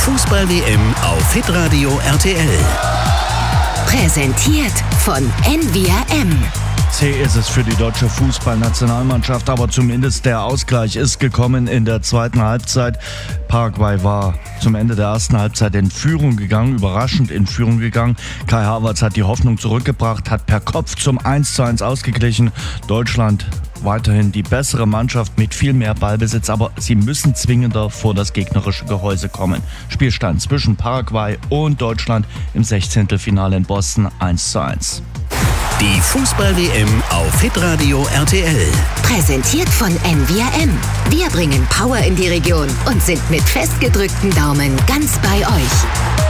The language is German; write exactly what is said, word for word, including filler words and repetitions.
Fußball-W M auf Hitradio R T L. Präsentiert von N V R M. Zäh ist es für die deutsche Fußballnationalmannschaft, aber zumindest der Ausgleich ist gekommen in der zweiten Halbzeit. Paraguay war zum Ende der ersten Halbzeit in Führung gegangen, überraschend in Führung gegangen. Kai Havertz hat die Hoffnung zurückgebracht, hat per Kopf zum eins zu eins ausgeglichen. Deutschland weiterhin die bessere Mannschaft mit viel mehr Ballbesitz, aber sie müssen zwingender vor das gegnerische Gehäuse kommen. Spielstand zwischen Paraguay und Deutschland im Sechzehntelfinale in Boston eins zu eins. Die Fußball-W M auf Hitradio R T L. Präsentiert von N V R M. Wir bringen Power in die Region und sind mit festgedrückten Daumen ganz bei euch.